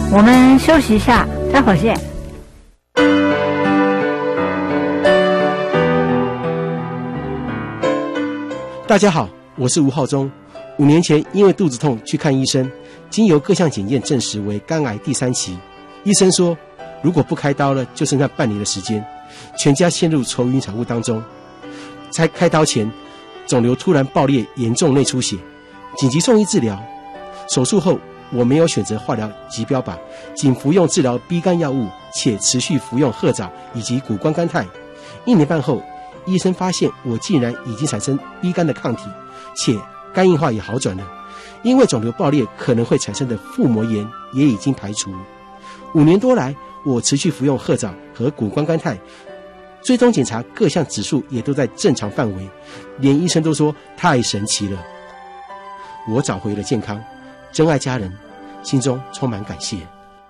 我们休息一下，待会儿见。 大家好，我是吴浩中。5年前因为肚子痛去看医生，经由各项检验证实为肝癌第3期。医生说，如果不开刀了，就剩下半年的时间，全家陷入愁云惨雾当中。在开刀前，肿瘤突然爆裂，严重内出血，紧急送医治疗。手术后，我没有选择化疗及标靶，仅服用治疗 B 肝药物，且持续服用褐藻以及谷胱甘肽。1年半后，医生发现我竟然已经产生 B 肝的抗体，且肝硬化也好转了。因为肿瘤爆裂可能会产生的腹膜炎也已经排除。5年多来，我持续服用褐藻和谷胱甘肽，追踪检查各项指数也都在正常范围，连医生都说太神奇了。我找回了健康，真爱家人，心中充满感谢。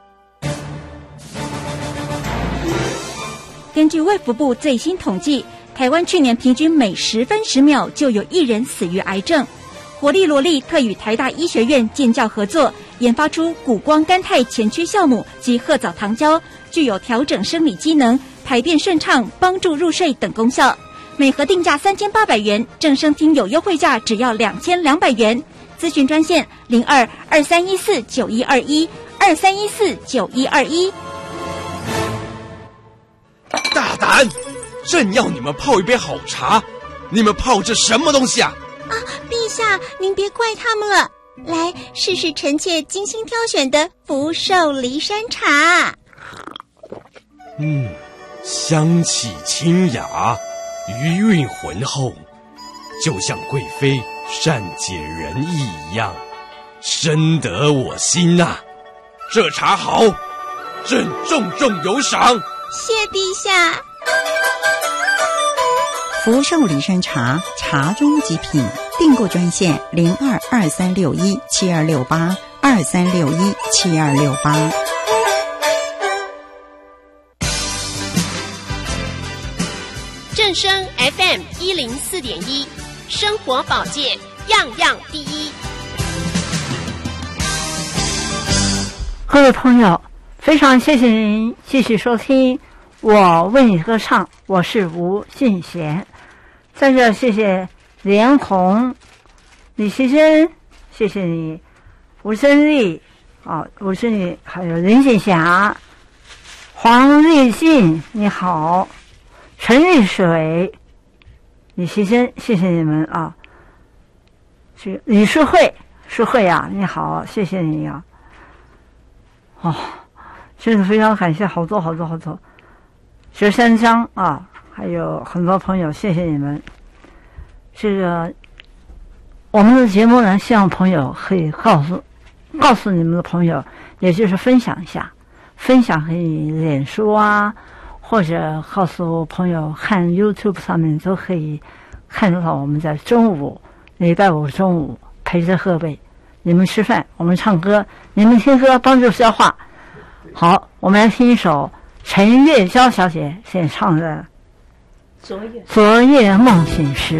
根据卫福部最新统计，台湾去年平均每10分10秒就有1人死于癌症。活力萝莉特与台大医学院建教合作，研发出谷胱甘肽前驱酵母及褐藻糖胶，具有调整生理机能、排便顺畅、帮助入睡等功效。每盒定价3800元，正声听有优惠价只要2200元。咨询专线02-2314-9121，2314-9121。 大胆！朕要你们泡一杯好茶，你们泡这什么东西啊？ 陛下，您别怪他们了。来，试试臣妾精心挑选的福寿梨山茶。 香气清雅，余韵浑厚，就像贵妃善解人意一样，深得我心呐。这茶好，朕重重有赏。 谢陛下。 福寿梨山茶，茶中极品。订购专线02-2361-7268，2361-7268。 正声 FM 104.1，生活保健样样第一。 各位朋友，非常谢谢您继续收听我为你歌唱，我是吴信贤。在这谢谢连红、李希珍，谢谢你，吴珍丽吴珍丽，还有林锦霞、黄丽静，你好，陈玉水、李希珍，谢谢你们啊。这李淑慧，淑慧啊，你好，谢谢你啊。真的非常感谢，好多学山江啊，还有很多朋友，谢谢你们。这个我们的节目呢，希望朋友可以告诉你们的朋友，也就是分享一下，分享可以脸书啊，或者告诉朋友看 YouTube 上面都可以看得到。我们在礼拜五中午陪着贺贝，你们吃饭，我们唱歌，你们听歌帮助消化。好，我们来听一首陈月娇小姐演唱的《昨夜梦醒时》。